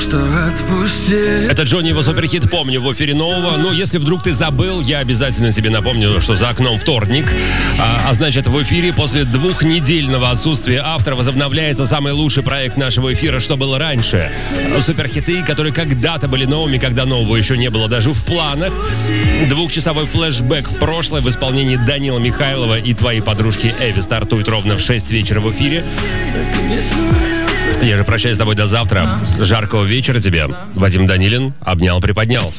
что отпусти. Это Джонни, его суперхит «Помню» в эфире нового. Ну, если вдруг ты забыл, я обязательно тебе напомню, что за окном вторник. А значит, в эфире после 2-недельного отсутствия автора возобновляется самый лучший проект нашего эфира «Что было раньше». Суперхиты, которые когда-то были новыми, когда нового еще не было даже в планах. 2-часовой флешбэк в прошлое в исполнении Данила Михайлова и твоей подружки Эви стартует ровно в 6 вечера в эфире. Я же прощаюсь с тобой до завтра. Жаркого вечера тебе. Вадим Данилин обнял, приподнял.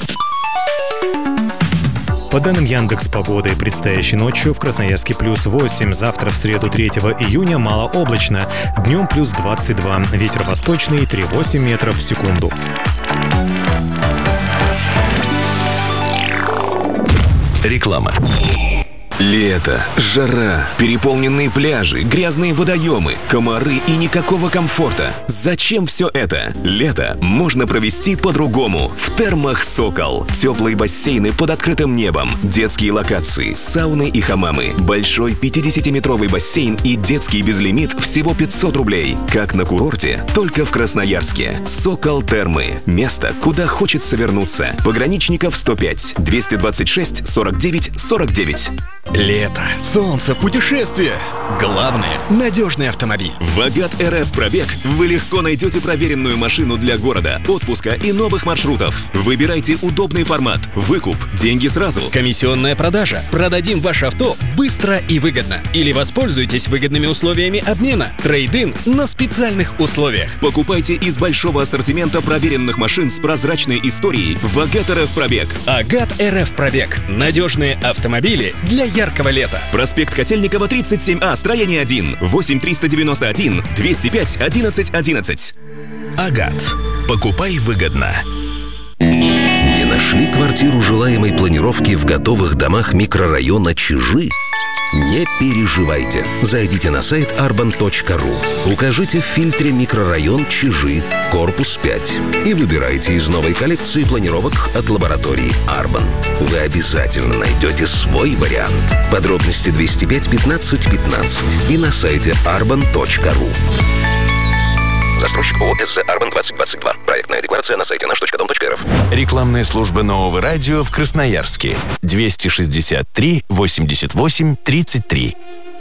По данным Яндекс.Погоды, предстоящей ночью в Красноярске +8, завтра в среду 3 июня малооблачно, днем +22, ветер восточный 3,8 метров в секунду. Реклама. Лето, жара, переполненные пляжи, грязные водоемы, комары и никакого комфорта. Зачем все это? Лето можно провести по-другому. В термах «Сокол». Теплые бассейны под открытым небом, детские локации, сауны и хамамы, большой 50-метровый бассейн и детский безлимит всего 500 рублей. Как на курорте, только в Красноярске. «Сокол Термы». Место, куда хочется вернуться. Пограничников 105, 226 49 49. Лето, солнце, путешествия. Главное – надежный автомобиль. В Агат РФ Пробег вы легко найдете проверенную машину для города, отпуска и новых маршрутов. Выбирайте удобный формат. Выкуп, деньги сразу. Комиссионная продажа. Продадим ваше авто быстро и выгодно. Или воспользуйтесь выгодными условиями обмена. Трейд-ин на специальных условиях. Покупайте из большого ассортимента проверенных машин с прозрачной историей в Агат РФ Пробег. Агат РФ Пробег. Надежные автомобили для яркого лета. Проспект Котельникова, 37А, строение 1, 8-391, 205-11-11. Агат. Покупай выгодно. Не нашли квартиру желаемой планировки в готовых домах микрорайона Чижи? Не переживайте. Зайдите на сайт arban.ru. Укажите в фильтре «Микрорайон Чижи», корпус 5 и выбирайте из новой коллекции планировок от лаборатории Арбан. Вы обязательно найдете свой вариант. Подробности 205 15 15 и на сайте arban.ru. Застройщик ООО «СЗ Арбан 2022». Проектная декларация на сайте наш.дом.рф. Рекламная служба Нового радио в Красноярске. 263 88 33.